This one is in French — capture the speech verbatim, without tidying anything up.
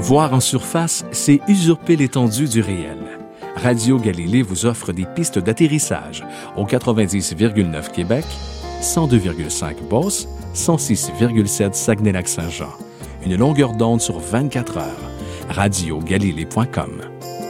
Voir en surface, c'est usurper l'étendue du réel. Radio Galilée vous offre des pistes d'atterrissage au quatre-vingt-dix virgule neuf Québec, cent deux virgule cinq Beauce, cent six virgule sept Saguenay-Lac-Saint-Jean. Une longueur d'onde sur vingt-quatre heures. radio galilée point com.